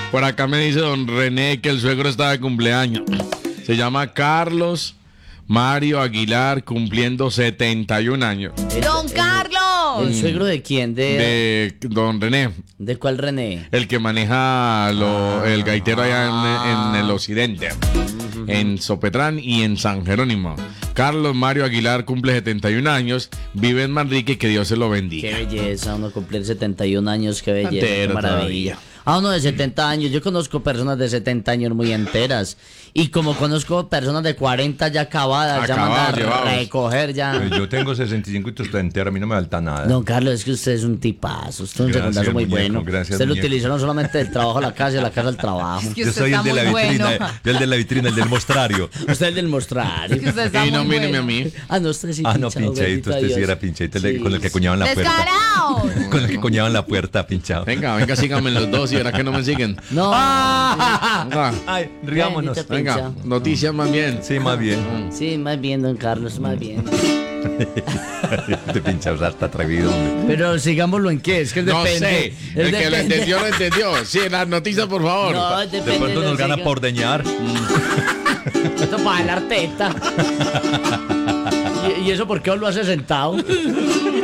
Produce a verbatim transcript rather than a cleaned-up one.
Por acá me dice don René que el suegro está de cumpleaños. Se llama Carlos Mario Aguilar, cumpliendo setenta y un años. ¡Don Carlos! ¿El suegro de quién? De, De don René, ¿De cuál René? el que maneja lo- el gaitero allá en, en el occidente, en Sopetrán y en San Jerónimo. Carlos Mario Aguilar cumple setenta y un años, vive en Manrique, que Dios se lo bendiga. Qué belleza, uno cumplir setenta y un años, qué belleza, qué Entero maravilla. todavía. A uno de setenta años, yo conozco personas de setenta años muy enteras. Y como conozco personas de cuarenta ya acabadas, ya Acabadas, mandan a llevados. recoger ya. Pues yo tengo sesenta y cinco y tú estás entero, a mí no me falta nada. Don Carlos, es que usted es un tipazo, usted es un Gracias, secundario muy muñeco, bueno. gracias, Usted lo muñeco. utilizó no solamente del trabajo a la casa y de la casa al trabajo. Es que Yo usted soy el está de la muy vitrina, bueno. yo el de la vitrina, el del mostrario. Usted es del mostrario. Es que usted está Y no muy míreme a bueno. mí. Ah, no, usted sí Ah, no, pinchado, pinchadito, bendito usted sí Dios. era pinchadito, el de- Sí. con el que cuñaban la puerta. ¡Descarados! Con el que cuñaban la puerta, pinchado. Venga, venga, síganme los dos y ahora que no me siguen. No. Venga, Ay, riámonos. Bendito venga, pinchado. noticias más bien. Sí, más bien. Sí, más bien, don Carlos, más bien. Te pinchas hasta atrevido, hombre. Pero sigámoslo en qué, es que No depende. sé, es el que lo depende. entendió, lo entendió. Sí, las noticias, por favor. No, De depende. pronto nos no gana siga. por deñar. Esto para jalar teta. ¿Y, y eso por qué os lo hace sentado?